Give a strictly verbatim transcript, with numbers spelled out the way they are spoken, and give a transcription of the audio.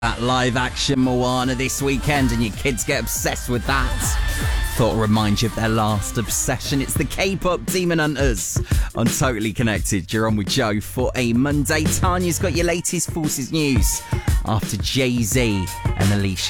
That live action Moana this weekend and your kids get obsessed with that. Thought I'd remind you of their last obsession. It's the K-pop Demon Hunters on Totally Connected. You're on with Joe for a Monday. Tanya's got your latest Forces news after Jay-Z and Alicia